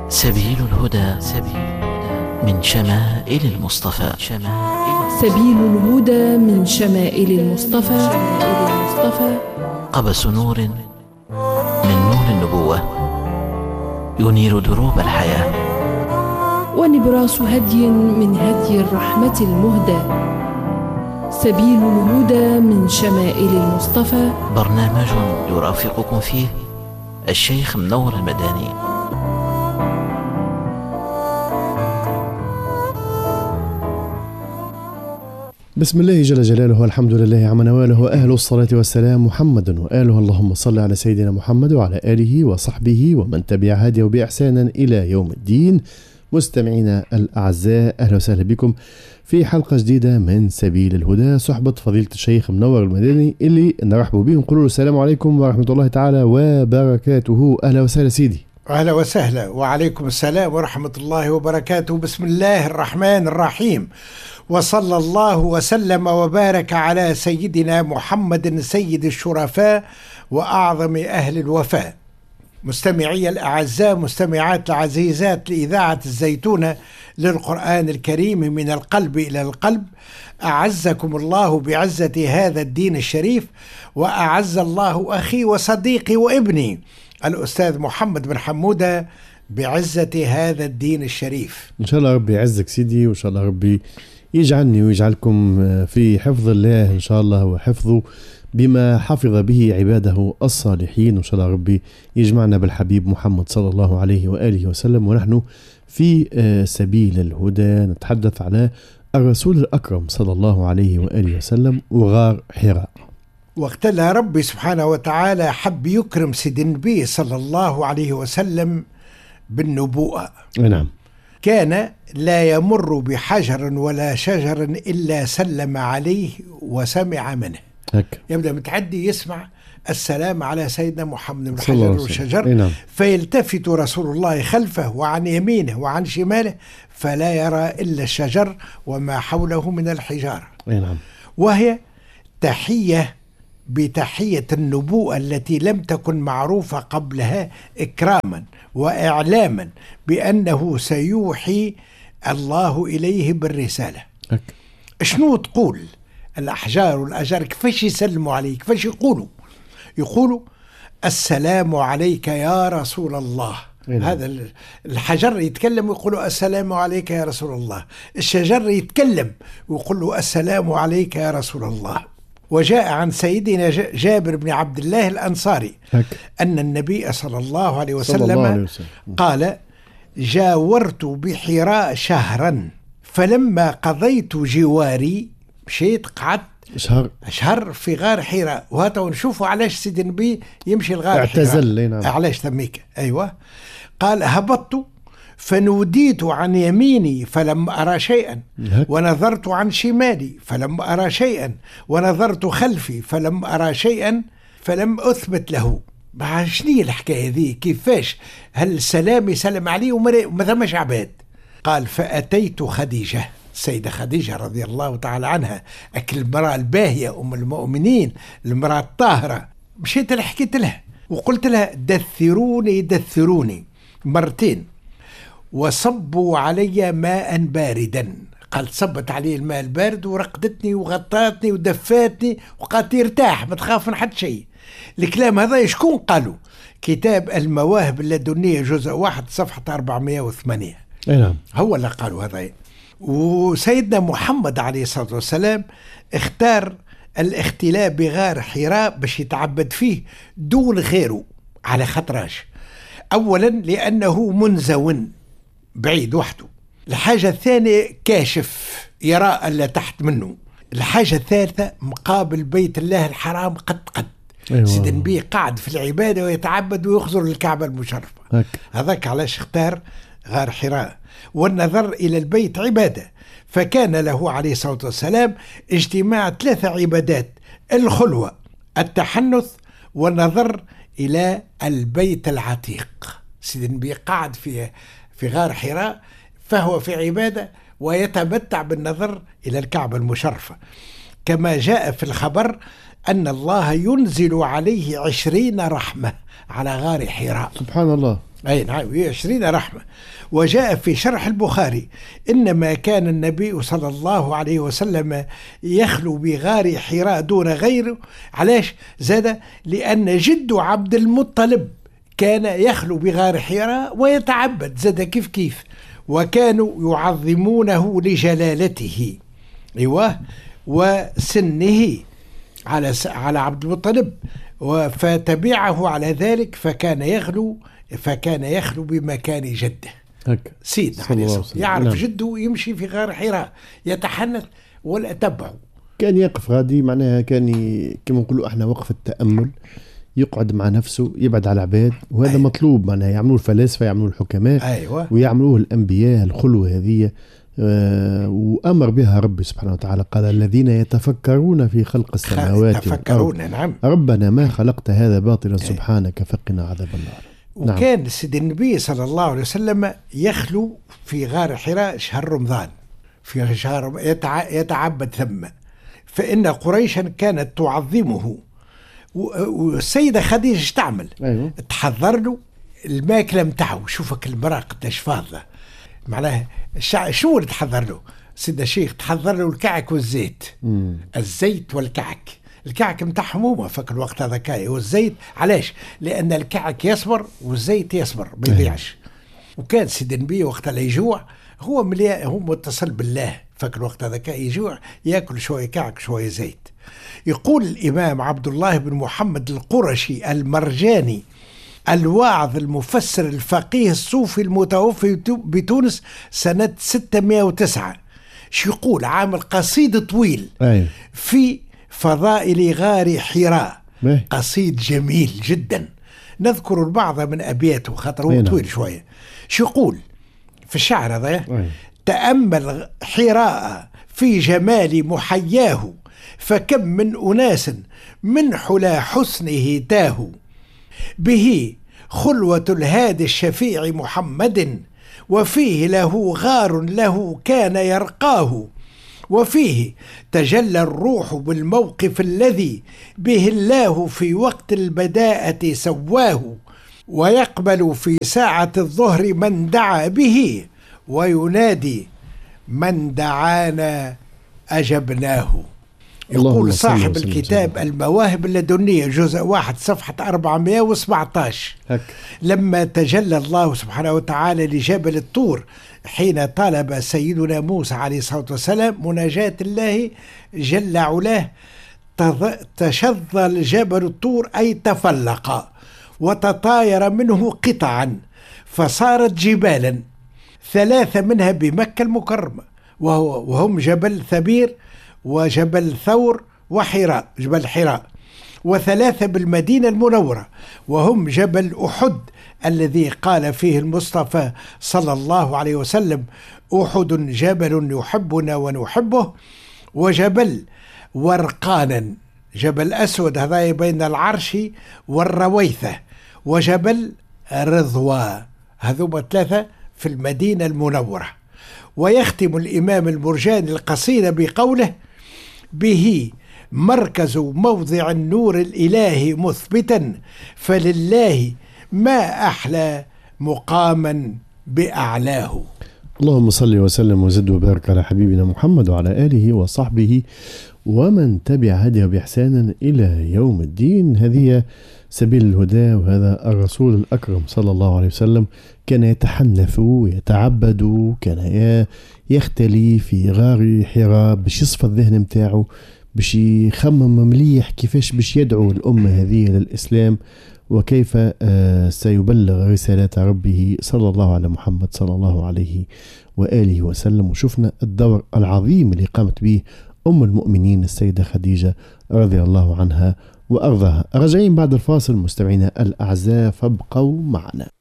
سبيل الهدى من شمائل المصطفى. سبيل الهدى من شمائل المصطفى. قبس نور من نور النبوة ينير دروب الحياة، ونبراس هدي من هدي الرحمة المهدى. سبيل الهدى من شمائل المصطفى، برنامج يرافقكم فيه الشيخ منور المداني. بسم الله جل جلاله والحمد لله عما نواله، وأهل الصلاة والسلام محمد وآله. اللهم صل على سيدنا محمد وعلى آله وصحبه ومن تبع هديه بإحسان إلى يوم الدين. مستمعينا الأعزاء، أهلا وسهلا بكم في حلقة جديدة من سبيل الهدى، صحبة فضيلة الشيخ منور المداني اللي نرحب به ونقول له السلام عليكم ورحمة الله تعالى وبركاته. أهلا وسهلا سيدي. أهلا وسهلا، وعليكم السلام ورحمة الله وبركاته. بسم الله الرحمن الرحيم، وصلى الله وسلم وبارك على سيدنا محمد سيد الشرفاء وأعظم أهل الوفاء. مستمعي الأعزاء، مستمعات العزيزات لإذاعة الزيتونة للقرآن الكريم من القلب إلى القلب، أعزكم الله بعزة هذا الدين الشريف، وأعز الله أخي وصديقي وابني الأستاذ محمد بن حمودة بعزة هذا الدين الشريف. إن شاء الله ربي يعزك سيدي، وإن شاء الله ربي يجعلني ويجعلكم في حفظ الله إن شاء الله، وحفظه بما حفظ به عباده الصالحين. وإن شاء الله ربي يجمعنا بالحبيب محمد صلى الله عليه وآله وسلم، ونحن في سبيل الهدى نتحدث على الرسول الأكرم صلى الله عليه وآله وسلم وغار حراء. وقت اللي ربي سبحانه وتعالى حب يكرم سيد النبي صلى الله عليه وسلم بالنبوءة. نعم. كان لا يمر بحجر ولا شجر إلا سلم عليه وسمع منه. يبدأ متعدي يسمع السلام على سيدنا محمد من حجر وشجر. نعم. فيلتفت رسول الله خلفه وعن يمينه وعن شماله فلا يرى إلا الشجر وما حوله من الحجارة. نعم. وهي تحية بتحية النبوءة التي لم تكن معروفة قبلها، إكراما وإعلاما بأنه سيوحي الله إليه بالرسالة. شنو تقول الأحجار والأشجار؟ كيفاش يسلموا عليك؟ كيفاش يقولوا السلام عليك يا رسول الله. هذا الحجر يتكلم ويقولوا السلام عليك يا رسول الله، الشجر يتكلم ويقولوا السلام عليك يا رسول الله. وجاء عن سيدنا جابر بن عبد الله الأنصاري أن النبي صلى الله عليه وسلم قال: جاورت بحراء شهرا، فلما قضيت جواري مشيت قعدت شهر في غار حراء. وهذا نشوفوا علاش سيد النبي يمشي الغار اعتزل. نعم. علاش تميك. أيوة. قال: هبطت فنوديت عن يميني فلم أرى شيئا، ونظرت عن شمالي فلم أرى شيئا، ونظرت خلفي فلم أرى شيئا، فلم أثبت له. شنو الحكاية ذي؟ كيفاش هل السلام يسلم عليه وما ثمش عباد؟ قال: فأتيت خديجة، السيدة خديجة رضي الله تعالى عنها، أكل المرأة الباهية أم المؤمنين، المرأة الطاهرة. مشيت لحكيت لها وقلت لها: دثروني مرتين، وصبوا علي ماء باردا. قالت: صبت علي الماء البارد ورقدتني وغطاتني ودفاتني وقالت لي ارتاح ما تخاف من حد شيء. الكلام هذا شكون قالوا؟ كتاب المواهب اللدنية جزء 1 صفحة 408. نعم. هو اللي قالوا هذا. وسيدنا محمد عليه الصلاة والسلام اختار الاختلاء بغار حراء باش يتعبد فيه دون غيره. على خطراش؟ أولا لأنه منزون بعيد وحده. الحاجة الثانية كاشف يرى اللي تحت منه. الحاجة الثالثة مقابل بيت الله الحرام قد. أيوة. سيد النبي قاعد في العبادة ويتعبد ويخزر للكعبة المشرفة. هذاك علاش اختار غار حراء. والنظر إلى البيت عبادة، فكان له عليه الصلاة والسلام اجتماع 3 عبادات: الخلوة، التحنث، والنظر إلى البيت العتيق. سيد النبي قاعد في غار حراء فهو في عبادة ويتمتع بالنظر إلى الكعبة المشرفة، كما جاء في الخبر أن الله ينزل عليه 20 رحمة على غار حراء. سبحان الله. أي نعم 20 رحمة. وجاء في شرح البخاري إنما كان النبي صلى الله عليه وسلم يخلو بغار حراء دون غيره. علاش زاد؟ لأن جد عبد المطلب كان يخلو بغار حراء ويتعبد زاد كيف وكانوا يعظمونه لجلالته ايوه وسنه على عبد المطلب، فتبعه على ذلك فكان يخلو بمكان جده سيدنا عليه الصلاة والسلام. يعرف نعم. جده يمشي في غار حراء يتحنث ولا تبعه، كان يقف غادي معناها كان كما نقولوا احنا وقف التأمل، يقعد مع نفسه يبعد على العباد، وهذا أيوة. مطلوب معناها يعملوه الفلاسفة يعملوه الحكماء أيوة. ويعملوه الأنبياء الخلوة هذه وأمر بها ربي سبحانه وتعالى قال الذين يتفكرون في خلق السماوات والأرض نعم. ربنا ما خلقت هذا باطلا سبحانك فقنا عذاب النار. وكان نعم. سيد النبي صلى الله عليه وسلم يخلو في غار حراء شهر رمضان، في شهر يتعبد ثم، فإن قريشا كانت تعظمه، والسيدة خديجة ايش تعمل؟ أيوة. تحضر له الماكلة متاعه، شوفك المرأة قداش فاضلة معناها شو اللي تحضر له؟ سيدنا الشيخ تحضر له الكعك والزيت. الزيت والكعك، الكعك متاعهم هما فك الوقت هذاك والزيت. علاش؟ لأن الكعك يصبر والزيت يصبر ما يضيعش. وكان سيد النبي وقت اللي يجوع هو متصل بالله، فك الوقت هذاك يجوع ياكل شوية كعك شوية زيت. يقول الإمام عبد الله بن محمد القرشي المرجاني الواعظ المفسر الفقيه الصوفي المتوفي بتونس سنة 609، شو يقول؟ عامل قصيد طويل في فضائل غار حراء، قصيد جميل جدا، نذكر البعض من أبياته خاطر هو طويل شوية. شو يقول في الشعر هذا؟ تأمل حراء في جمال محياه، فكم من أناس من حلا حسنه تاهوا، به خلوة الهادي الشفيع محمد، وفيه له غار له كان يرقاه، وفيه تجلى الروح بالموقف الذي به الله في وقت البداءة سواه، ويقبل في ساعة الظهر من دعا به، وينادي من دعانا أجبناه. يقول صاحب الكتاب المواهب اللدنية جزء 1 صفحة 417 لما تجلى الله سبحانه وتعالى لجبل الطور حين طلب سيدنا موسى عليه الصلاة والسلام مناجاة الله جل علاه، تشظى جبل الطور أي تفلق وتطاير منه قطعا فصارت جبالا، 3 منها بمكة المكرمة وهم جبل ثبير وجبل ثور وحراء جبل حراء، و3 بالمدينة المنورة وهم جبل أحد الذي قال فيه المصطفى صلى الله عليه وسلم أحد جبل يحبنا ونحبه، وجبل ورقانا جبل أسود هذا بين العرش والرويثة، وجبل رضوى هذوما 3 في المدينة المنورة. ويختم الإمام المرجاني القصيدة بقوله به مركز موضع النور الإلهي مثبتا، فلله ما أحلى مقاما بأعلاه. اللهم صل وسلم وزد وبارك على حبيبنا محمد وعلى آله وصحبه ومن تبع هديه بإحسان إلى يوم الدين. هذه سبيل الهدى، وهذا الرسول الأكرم صلى الله عليه وسلم كان يتحنث ويتعبد، كان يختلي في غار حراء باش يصفى الذهن متاعه، باش يخمم مليح كيفاش باش يدعو الأمة هذه للإسلام، وكيف سيبلغ رسالات ربه صلى الله على محمد صلى الله عليه وآله وسلم. وشفنا الدور العظيم اللي قامت به أم المؤمنين السيدة خديجة رضي الله عنها وأرضاها. راجعين بعد الفاصل مستمعينا الأعزاء، فابقوا معنا.